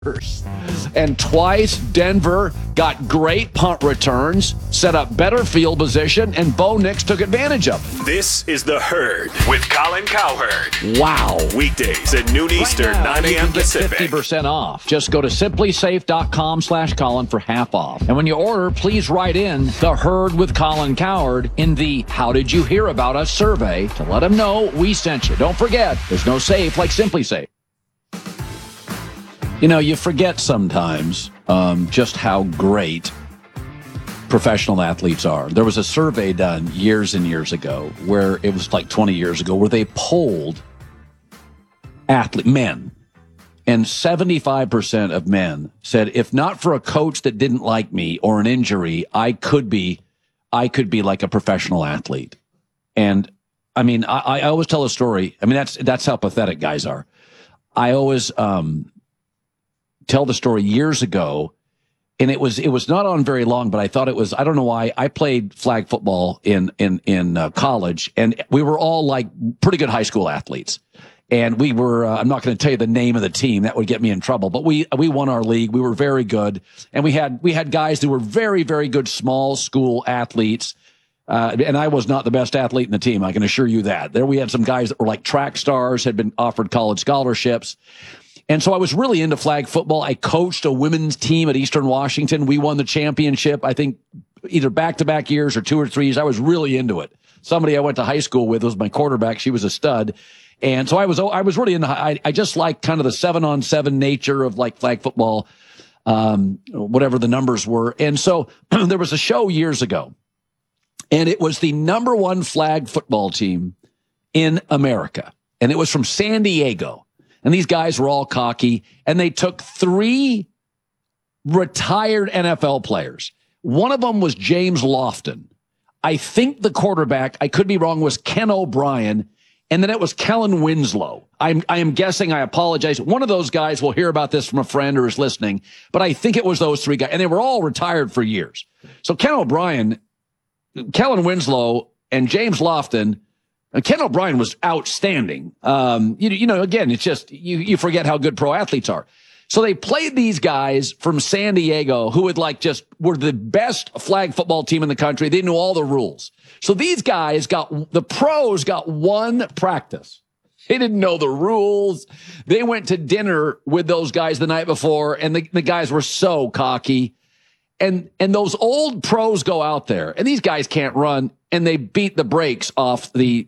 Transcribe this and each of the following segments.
And twice, Denver got great punt returns, set up better field position, and Bo Nix took advantage of it. This is The Herd with Colin Cowherd. Wow. Weekdays at noon Eastern, Right now, 9 a.m. you can get Pacific. 50% off. Just go to simplysafe.com/Colin for half off. And when you order, please write in The Herd with Colin Cowherd in the How Did You Hear About Us survey to let them know we sent you. Don't forget, there's no safe like Simply Safe. You know, you forget sometimes just how great professional athletes are. There was a survey done years and years ago where it was like 20 years ago where they polled men, and 75% of men said, if not for a coach that didn't like me or an injury, I could be like a professional athlete. And I mean, I always tell a story. I mean, that's how pathetic guys are. I always tell the story years ago, and it was not on very long, but I thought it was. I don't know why. I played flag football in college, and we were all like pretty good high school athletes. And we were. I'm not going to tell you the name of the team; that would get me in trouble. But we won our league. We were very good, and we had guys who were very, very good small school athletes. And I was not the best athlete in the team. I can assure you that. There we had some guys that were like track stars, had been offered college scholarships. And so I was really into flag football. I coached a women's team at Eastern Washington. We won the championship, I think, either back-to-back years or 2 or 3 years. I was really into it. Somebody I went to high school with was my quarterback. She was a stud. And so I was really into I just like kind of the 7-on-7 nature of like flag football, whatever the numbers were. And so there was a show years ago, and it was the number one flag football team in America. And it was from San Diego. And these guys were all cocky, and they took 3 retired NFL players. One of them was James Lofton. I think the quarterback, I could be wrong, was Ken O'Brien, and then it was Kellen Winslow. I am guessing, I apologize. One of those guys will hear about this from a friend or is listening, but I think it was those 3 guys, and they were all retired for years. So Ken O'Brien, Kellen Winslow, and James Lofton. Ken O'Brien was outstanding. You know, again, it's just, you forget how good pro athletes are. So they played these guys from San Diego who were the best flag football team in the country. They knew all the rules. So these guys the pros got 1 practice. They didn't know the rules. They went to dinner with those guys the night before, and the guys were so cocky. And those old pros go out there, and these guys can't run, and they beat the brakes off the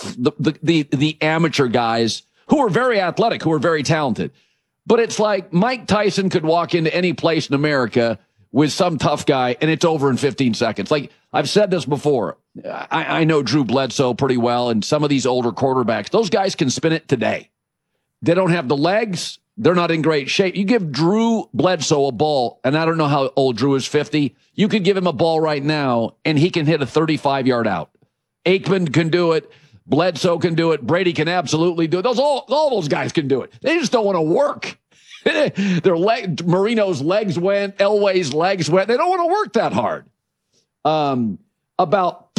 amateur guys who are very athletic, who are very talented. But it's like Mike Tyson could walk into any place in America with some tough guy, and it's over in 15 seconds. Like, I've said this before. I know Drew Bledsoe pretty well, and some of these older quarterbacks, those guys can spin it today. They don't have the legs. They're not in great shape. You give Drew Bledsoe a ball, and I don't know how old Drew is, 50. You could give him a ball right now, and he can hit a 35-yard out. Aikman can do it. Bledsoe can do it. Brady can absolutely do it. All those guys can do it. They just don't want to work. Marino's legs went. Elway's legs went. They don't want to work that hard. About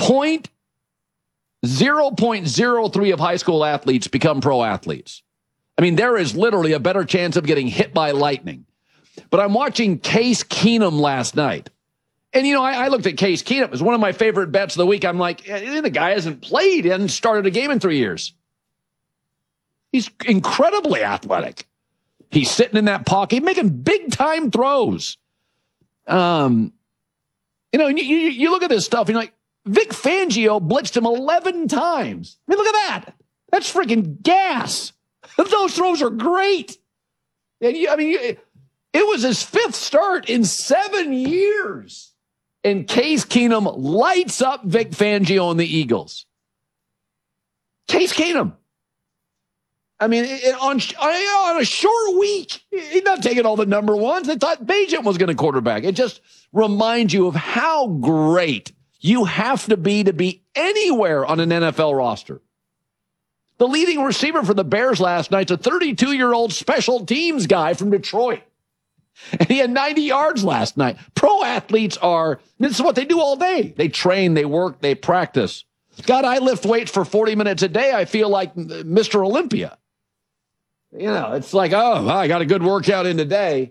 0.03 of high school athletes become pro athletes. I mean, there is literally a better chance of getting hit by lightning. But I'm watching Case Keenum last night. And, you know, I looked at Case Keenum. It was one of my favorite bets of the week. I'm like, the guy hasn't played. He hasn't started a game in 3 years. He's incredibly athletic. He's sitting in that pocket, making big-time throws. You know, you look at this stuff, and you're like, Vic Fangio blitzed him 11 times. I mean, look at that. That's freaking gas. Those throws are great. And it was his 5th start in 7 years. And Case Keenum lights up Vic Fangio and the Eagles. Case Keenum. I mean, on a short week, he's not taking all the number ones. They thought Bagent was going to quarterback. It just reminds you of how great you have to be anywhere on an NFL roster. The leading receiver for the Bears last night's a 32-year-old special teams guy from Detroit. And he had 90 yards last night. Pro athletes this is what they do all day. They train, they work, they practice. God, I lift weights for 40 minutes a day. I feel like Mr. Olympia. You know, it's like, oh, I got a good workout in today.